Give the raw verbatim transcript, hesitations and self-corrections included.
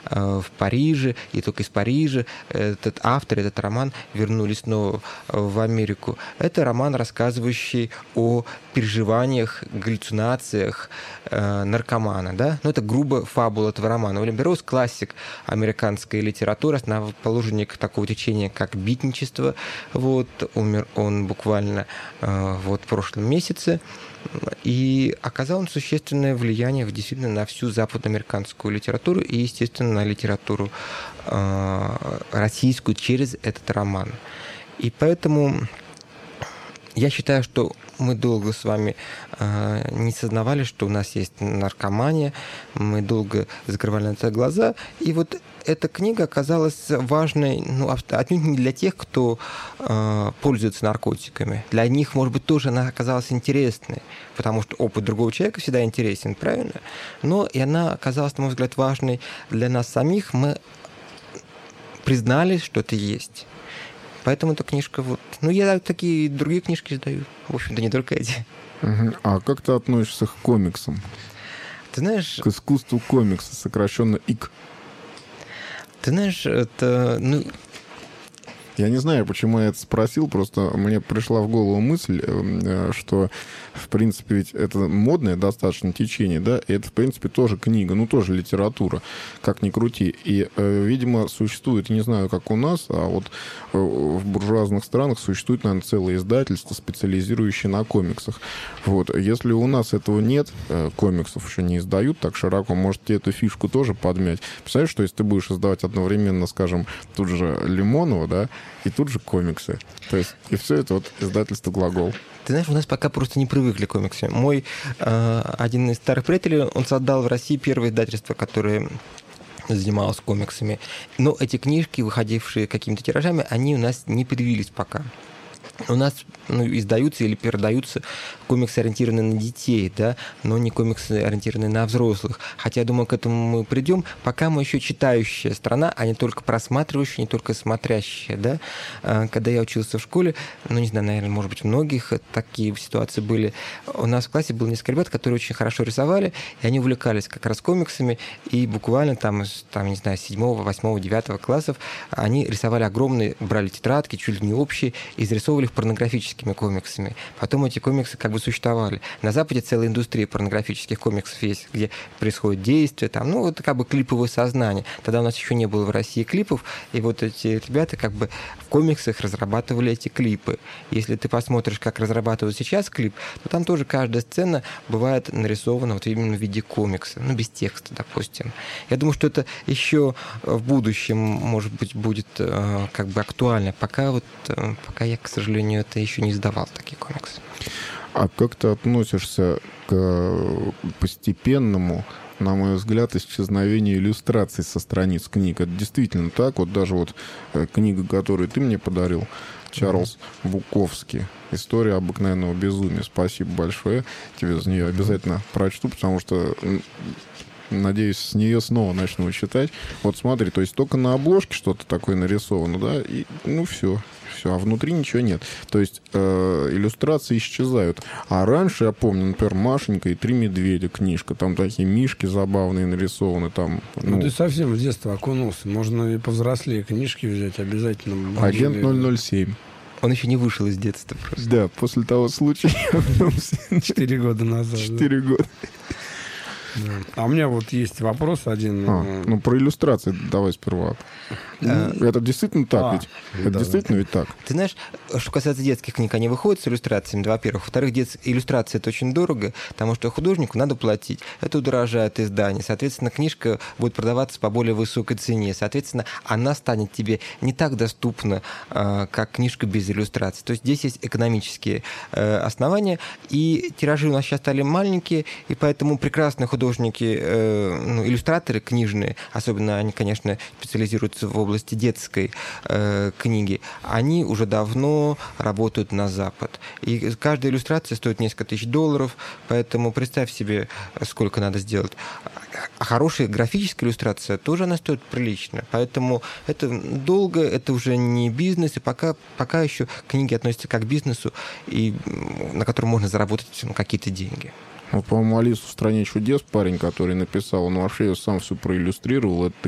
в Париже, и только из Парижа этот автор, этот роман вернулись снова в Америку. Это роман, рассказывающий о переживаниях, галлюцинациях наркомана. Да? Ну, это грубо фабула этого романа. Уильям Берроуз — классик американской литературы, основоположник такого течения, как битничество. Вот, умер он буквально вот, в прошлом месяце. И оказал он существенное влияние действительно на всю западноамериканскую литературу и, естественно, на литературу э, российскую через этот роман. И поэтому я считаю, что мы долго с вами э, не сознавали, что у нас есть наркомания, мы долго закрывали на это глаза, и вот эта книга оказалась важной, ну, отнюдь не для тех, кто э, пользуется наркотиками. Для них, может быть, тоже она оказалась интересной, потому что опыт другого человека всегда интересен, правильно? Но и она оказалась, на мой взгляд, важной для нас самих. Мы признали, что это есть. Поэтому эта книжка вот... Ну, я такие другие книжки издаю. В общем-то, не только эти. Угу. А как ты относишься к комиксам? Ты знаешь... К искусству комикса, сокращенно ИК. Ты знаешь, это... Ну... Я не знаю, почему я это спросил, просто мне пришла в голову мысль, что, в принципе, ведь это модное достаточно течение, да, и это, в принципе, тоже книга, ну, тоже литература, как ни крути. И, видимо, существует, не знаю, как у нас, а вот в буржуазных странах существует, наверное, целое издательство, специализирующее на комиксах. Вот. Если у нас этого нет, комиксов еще не издают так широко, можете эту фишку тоже подмять. Представляешь, что если ты будешь издавать одновременно, скажем, тут же Лимонова, да, и тут же комиксы. То есть, и все это вот издательство «Глагол». Ты знаешь, у нас пока просто не привыкли к комиксам. Мой э, один из старых приятелей, он создал в России первое издательство, которое занималось комиксами. Но эти книжки, выходившие какими-то тиражами, они у нас не появились пока. У нас ну, издаются или передаются комиксы, ориентированные на детей, да, но не комиксы, ориентированные на взрослых. Хотя, я думаю, к этому мы придем. Пока мы еще читающая страна, а не только просматривающая, не только смотрящая. Да. Когда я учился в школе, ну, не знаю, наверное, может быть, у многих такие ситуации были. У нас в классе было несколько ребят, которые очень хорошо рисовали, и они увлекались как раз комиксами, и буквально там, там не знаю, с седьмого, восьмого, девятого классов они рисовали огромные, брали тетрадки, чуть ли не общие, и зарисовывали их порнографическими комиксами. Потом эти комиксы как бы существовали. На Западе целая индустрия порнографических комиксов есть, где происходит действие, там, ну, вот как бы клиповое сознание. Тогда у нас еще не было в России клипов, и вот эти ребята как бы в комиксах разрабатывали эти клипы. Если ты посмотришь, как разрабатывают сейчас клип, то там тоже каждая сцена бывает нарисована вот именно в виде комикса, ну, без текста, допустим. Я думаю, что это еще в будущем, может быть, будет как бы актуально. Пока вот, пока я, к сожалению, это еще не издавал, такие комиксы. А как ты относишься к постепенному, на мой взгляд, исчезновению иллюстраций со страниц книг? Это действительно так? Вот даже вот книга, которую ты мне подарил, Чарльз mm-hmm. Буковский, «История обыкновенного безумия». Спасибо большое. Тебе за нее обязательно прочту, потому что... Надеюсь, с нее снова начну читать. Вот смотри, то есть только на обложке что-то такое нарисовано, да, и ну все, все, а внутри ничего нет. То есть э, иллюстрации исчезают. А раньше, я помню, например, «Машенька и три медведя» книжка, там такие мишки забавные нарисованы. Там, ну... ну, ты совсем в детство окунулся. Можно и повзрослее книжки взять обязательно. «Агент ноль ноль семь». Он еще не вышел из детства просто. Да, после того случая. Четыре года назад. Четыре года. Да. А у меня вот есть вопрос один. А, ну, про иллюстрации давай сперва. А, это действительно так а, ведь? Это да, действительно да. ведь так? Ты знаешь, что касается детских книг, они выходят с иллюстрациями, да, во-первых. Во-вторых, дет... иллюстрация — это очень дорого, потому что художнику надо платить. Это удорожает издание. Соответственно, книжка будет продаваться по более высокой цене. Соответственно, она станет тебе не так доступна, как книжка без иллюстраций. То есть здесь есть экономические основания. И тиражи у нас сейчас стали маленькие, и поэтому прекрасные художники, ну, иллюстраторы книжные, особенно они, конечно, специализируются в области детской э, книги, они уже давно работают на Запад. И каждая иллюстрация стоит несколько тысяч долларов, поэтому представь себе, сколько надо сделать. А хорошая графическая иллюстрация тоже она стоит прилично. Поэтому это долго, это уже не бизнес, и пока, пока еще книги относятся как к бизнесу, и на котором можно заработать какие-то деньги. Вот, по-моему, «Алису в стране чудес» парень, который написал, он вообще сам все проиллюстрировал. Это